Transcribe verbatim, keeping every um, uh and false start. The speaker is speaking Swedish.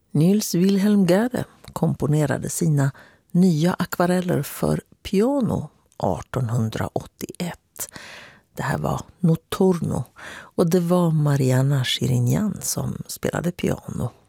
Niels Wilhelm Gade komponerade sina nya akvareller för piano artonhundraåttioett. Det här var Notturno och det var Marianna Chirinian som spelade piano.